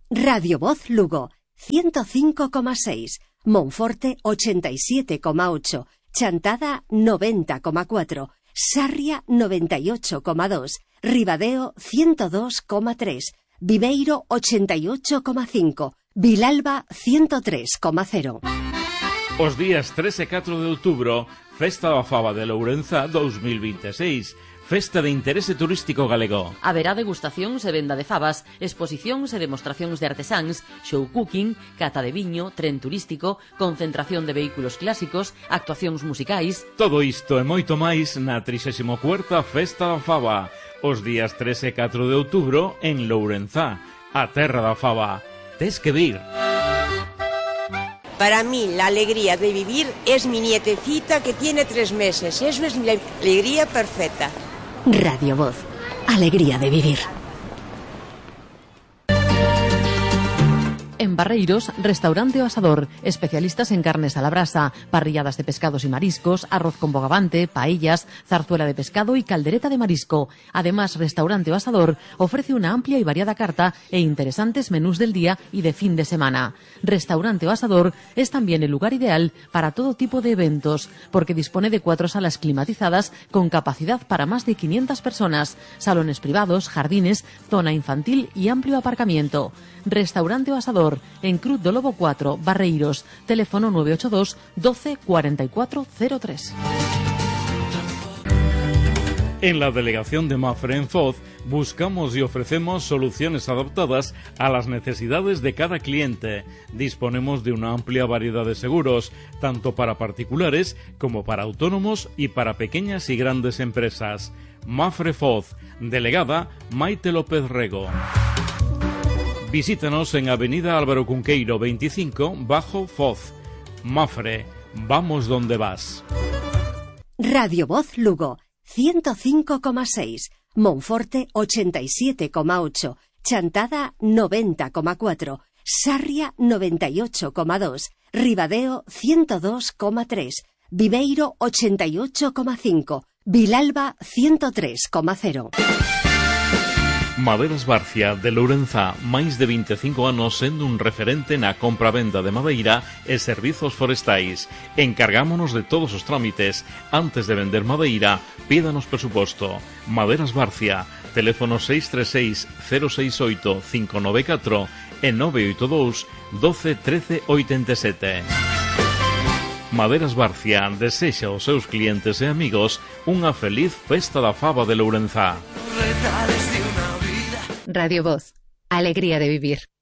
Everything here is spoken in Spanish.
Radio Voz Lugo, 105,6, Monforte 87,8, Chantada 90,4, Sarria 98,2, Ribadeo 102,3, Viveiro 88,5, Vilalba 103,0. Os días 3 e 4 de outubro, Festa da Faba de Lourenza 2026, Festa de interese turístico galego. Haberá degustacións e venda de fabas, exposicións e demostracións de artesáns, show cooking, cata de viño, tren turístico, concentración de vehículos clásicos, actuacións musicais. Todo isto e moito máis na 34ª Festa da Faba, os días 3 e 4 de outubro en Lourenza, a terra da faba. Tes que vir. Para mí, la alegría de vivir es mi nietecita que tiene 3 meses. Eso es la alegría perfecta. Radio Voz, alegría de vivir. En Barreiros, Restaurante O Asador, especialistas en carnes a la brasa, parrilladas de pescados y mariscos, arroz con bogavante, paellas, zarzuela de pescado y caldereta de marisco. Además, Restaurante O Asador ofrece una amplia y variada carta e interesantes menús del día y de fin de semana. Restaurante O Asador es también el lugar ideal para todo tipo de eventos, porque dispone de 4 salas climatizadas con capacidad para más de 500 personas, salones privados, jardines, zona infantil y amplio aparcamiento. Restaurante O Asador, en Cruz do Lobo 4, Barreiros, teléfono 982 12 44 03. En la delegación de Mapfre en Foz buscamos y ofrecemos soluciones adaptadas a las necesidades de cada cliente. Disponemos de una amplia variedad de seguros, tanto para particulares como para autónomos y para pequeñas y grandes empresas. Mapfre Foz, delegada Maite López Rego. Visítanos en Avenida Álvaro Cunqueiro 25, Bajo Foz. Mapfre, vamos donde vas. Radio Voz Lugo, 105,6, Monforte 87,8, Chantada 90,4, Sarria 98,2, Ribadeo 102,3, Viveiro 88,5, Vilalba 103,0. Maderas Barcia de Lourenza, máis de 25 anos sendo un referente na compra-venda de madeira e servizos forestais. Encargámonos de todos os trámites. Antes de vender madeira, pídanos presuposto. Maderas Barcia, teléfono 636 068 594 e 982 12 13 87. Maderas Barcia desexa aos seus clientes e amigos unha feliz Festa da Faba de Lourenza. Radio Voz, alegría de vivir.